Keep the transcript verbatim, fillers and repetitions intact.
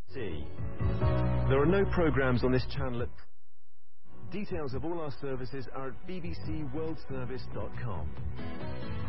C. There are no programmes on this channel at... Details of all our services are at b b c world service dot com.